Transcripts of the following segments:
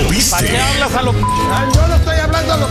viste. ¿Para qué hablas a lo Yo no estoy hablando a lo...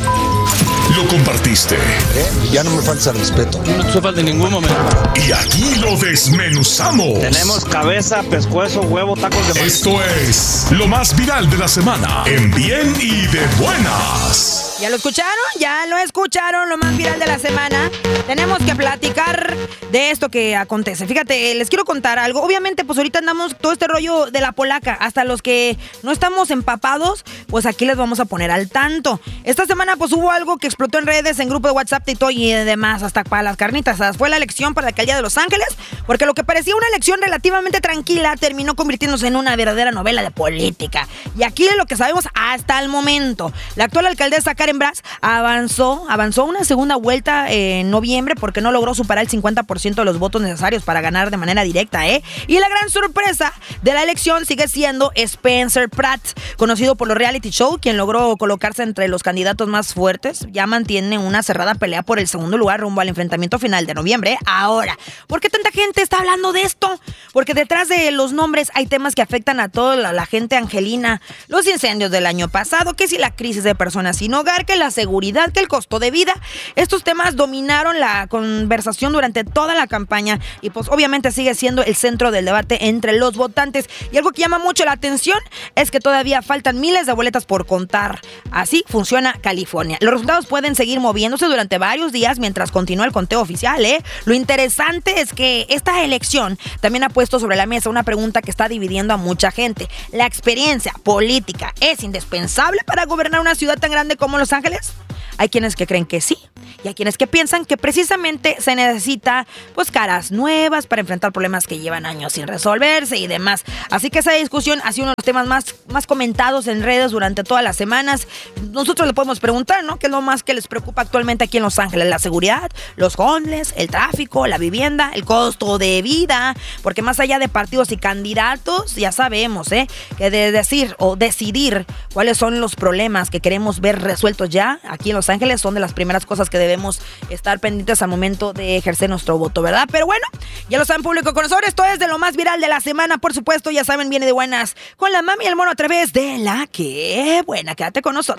Lo compartiste. Ya no me falta respeto. No te falta en ningún momento. Y aquí lo desmenuzamos. Tenemos cabeza, pescuezo, huevo, tacos de maíz. Esto es lo más viral de la semana. En bien y de buenas. ¿Ya lo escucharon? ¿Ya lo escucharon? Lo más viral de la semana. Tenemos que platicar de esto que acontece. Fíjate, les quiero contar algo. Obviamente, pues ahorita andamos todo este rollo de la polaca. Hasta los que no estamos empapados, pues aquí les vamos a poner al tanto. Esta semana, pues hubo algo que explotó en redes, en grupo de WhatsApp, TikTok y demás, hasta para las carnitas. Fue la elección para la alcaldía de Los Ángeles, porque lo que parecía una elección relativamente tranquila terminó convirtiéndose en una verdadera novela de política. Y aquí es lo que sabemos hasta el momento. La actual alcaldesa Karen Bass avanzó una segunda vuelta en noviembre porque no logró superar el 50% de los votos necesarios para ganar de manera directa, Y la gran sorpresa de la elección sigue siendo Spencer Pratt, conocido por los reality show, quien logró colocarse entre los candidatos más fuertes. Ya mantiene una cerrada pelea por el segundo lugar rumbo al enfrentamiento final de noviembre. Ahora, ¿por qué tanta gente está hablando de esto? Porque detrás de los nombres hay temas que afectan a toda la gente angelina. Los incendios del año pasado, que si la crisis de personas sin hogar, que la seguridad, que el costo de vida. Estos temas dominaron la conversación durante toda la campaña y pues obviamente sigue siendo el centro del debate entre los votantes. Y algo que llama mucho la atención es que todavía faltan miles de boletas por contar. Así funciona California. Los resultados pueden seguir moviéndose durante varios días mientras continúa el conteo oficial, Lo interesante es que esta elección también ha puesto sobre la mesa una pregunta que está dividiendo a mucha gente. ¿La experiencia política es indispensable para gobernar una ciudad tan grande como Los Ángeles? Hay quienes que creen que sí, y hay quienes que piensan que precisamente se necesita pues caras nuevas para enfrentar problemas que llevan años sin resolverse y demás. Así que esa discusión ha sido uno de los temas más comentados en redes durante todas las semanas. Nosotros le podemos preguntar, ¿no? ¿Qué es lo más que les preocupa actualmente aquí en Los Ángeles? ¿La seguridad, los homeless, el tráfico, la vivienda, el costo de vida? Porque más allá de partidos y candidatos, ya sabemos, que de decir o decidir cuáles son los problemas que queremos ver resueltos ya aquí en Los Ángeles son de las primeras cosas que debemos estar pendientes al momento de ejercer nuestro voto, ¿verdad? Pero bueno, ya lo saben, público conocedor, esto es de lo más viral de la semana, por supuesto, ya saben, viene de buenas con la mami y el mono a través de La Que Buena. Quédate con nosotros.